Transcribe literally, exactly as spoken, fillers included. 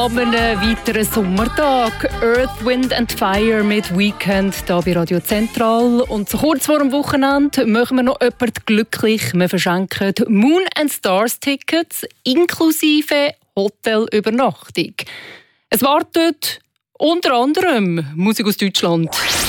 An einem weiteren Sommertag. Earth, Wind and Fire mit Weekend hier bei Radio Zentral. Und so kurz vor dem Wochenende machen wir noch jemanden glücklich. Wir verschenken Moon and Stars Tickets inklusive Hotelübernachtung. Es wartet unter anderem Musik aus Deutschland.